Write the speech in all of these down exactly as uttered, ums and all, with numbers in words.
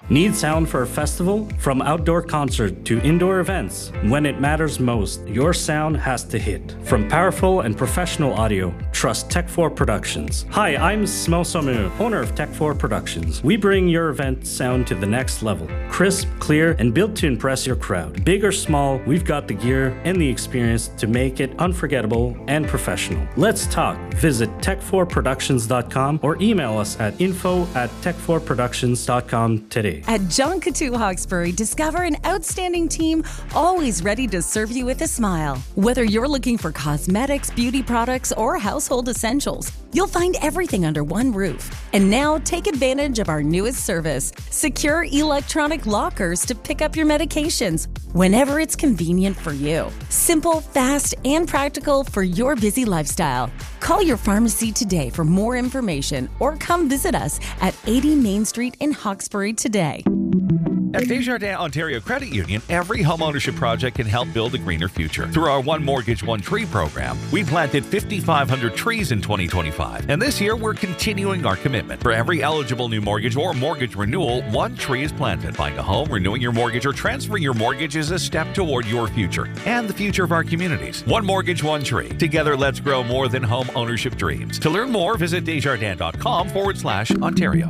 Need sound for a festival? From outdoor concert to indoor events, when it matters most, your sound has to hit. From powerful and professional audio, trust Tech four Productions. Hi, I'm Smo Somu, owner of Tech four Productions. We bring your event sound to the next level. Crisp, clear, and built to impress your crowd. Big or small, we've got the gear and the experience to make it unforgettable and professional. Let's talk. Visit tech four productions dot com or email us at info at tech four productions dot com today. At John Coutu Hawkesbury, discover an outstanding team always ready to serve you with a smile. Whether you're looking for cosmetics, beauty products, or household essentials, you'll find everything under one roof. And now take advantage of our newest service, secure electronic lockers to pick up your medications whenever it's convenient for you. Simple, fast, and practical for your busy lifestyle. Call your pharmacy today for more information or come visit us at eighty Main Street in Hawkesbury today. At Desjardins Ontario Credit Union, every homeownership project can help build a greener future. Through our One Mortgage, One Tree program, we planted five thousand five hundred trees in twenty twenty-five. And this year, we're continuing our commitment. For every eligible new mortgage or mortgage renewal, one tree is planted. Buying a home, renewing your mortgage, or transferring your mortgage is a step toward your future and the future of our communities. One Mortgage, One Tree. Together, let's grow more than home ownership dreams. To learn more, visit desjardins.com forward slash Ontario.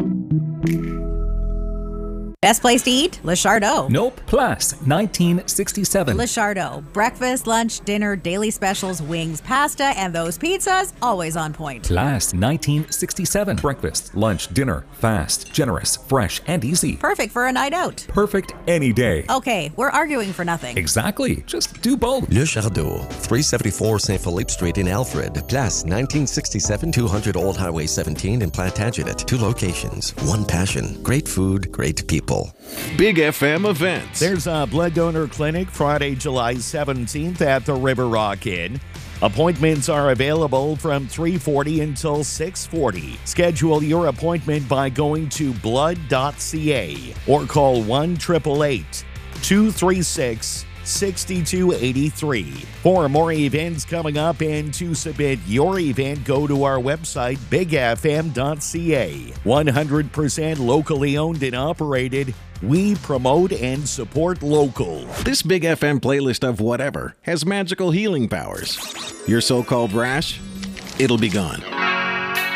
Best place to eat? Le Chardot. Nope. Place nineteen sixty-seven. Le Chardot. Breakfast, lunch, dinner, daily specials, wings, pasta, and those pizzas, always on point. Place nineteen sixty-seven. Breakfast, lunch, dinner, fast, generous, fresh, and easy. Perfect for a night out. Perfect any day. Okay, we're arguing for nothing. Exactly. Just do both. Le Chardot, three seventy-four Saint Philippe Street in Alfred. Place nineteen sixty-seven, two hundred Old Highway seventeen in Plantagenet. Two locations, one passion. Great food, great people. Big F M events. There's a blood donor clinic Friday, July seventeenth at the River Rock Inn. Appointments are available from three forty until six forty. Schedule your appointment by going to blood dot c a or call one eight eight eight, two three six, six two eight three. For more events coming up and to submit your event, go to our website, big f m dot c a. one hundred percent locally owned and operated. We promote and support local. This Big F M playlist of whatever has magical healing powers. Your so-called rash? It'll be gone.